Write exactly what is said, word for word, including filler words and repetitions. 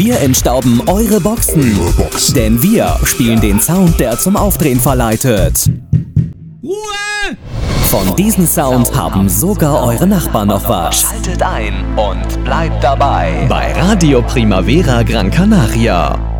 Wir entstauben eure Boxen, denn wir spielen den Sound, der zum Aufdrehen verleitet. Ruhe! Von diesem Sound haben sogar eure Nachbarn noch was. Schaltet ein und bleibt dabei bei Radio Primavera Gran Canaria.